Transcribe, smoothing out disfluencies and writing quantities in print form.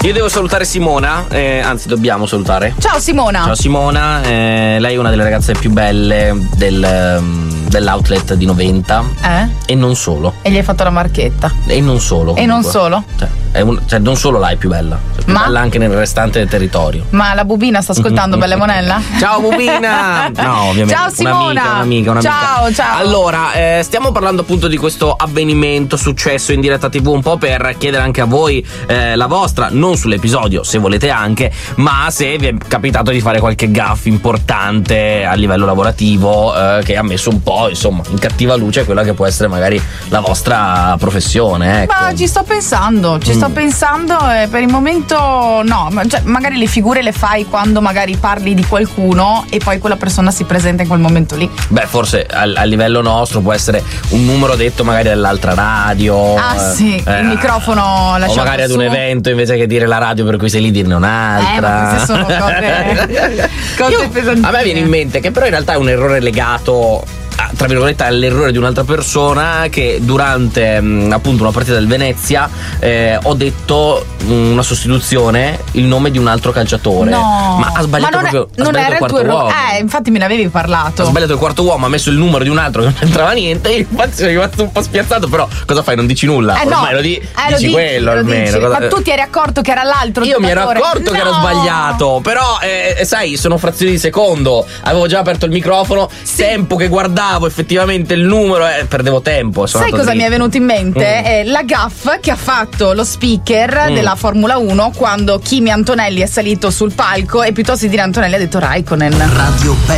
Io devo salutare Simona, anzi dobbiamo salutare. Ciao Simona. Ciao Simona, lei è una delle ragazze più belle dell'outlet di Noventa. E non solo. E gli hai fatto la marchetta. E non solo. E non solo. Cioè non solo lei è più bella, è più bella anche nel restante del territorio. Ma la Bubina sta ascoltando Bella Monella? Ciao Bubina! No, ovviamente. Ciao Simona! Un'amica. Ciao. Allora, stiamo parlando appunto di questo avvenimento successo in diretta TV, un po' per chiedere anche a voi la vostra, non sull'episodio, se volete anche, ma se vi è capitato di fare qualche gaffe importante a livello lavorativo che ha messo un po', insomma, in cattiva luce quella che può essere magari la vostra professione, ecco. Ma ci sto pensando e per il momento no, cioè, magari le figure le fai quando magari parli di qualcuno e poi quella persona si presenta in quel momento lì. Beh, forse a livello nostro può essere un numero detto magari dall'altra radio. Sì, il microfono lasciato o magari ad un evento invece che dire la radio per cui sei lì dirne un'altra. Ma queste sono cose pesantine. A me viene in mente che però in realtà è un errore legato tra virgolette all'errore di un'altra persona, che durante appunto una partita del Venezia ho detto una sostituzione, il nome di un altro calciatore. No, ma ha sbagliato non era il tuo errore. Infatti me ne avevi parlato. Ha sbagliato il quarto uomo, ha messo il numero di un altro che non c'entrava niente. Io infatti sono rimasto un po' spiazzato. Però cosa fai? Non dici nulla? Ormai lo dici quello almeno. Ma tu ti eri accorto che era l'altro? Io mi ero accorto che ero sbagliato. Però sai, sono frazioni di secondo. Avevo già aperto il microfono. Tempo che guardavo effettivamente il numero, perdevo tempo. Sai cosa mi è venuto in mente? La gaffe che ha fatto lo speaker della Formula 1 quando Kimi Antonelli è salito sul palco e piuttosto di dire Antonelli ha detto Raikkonen.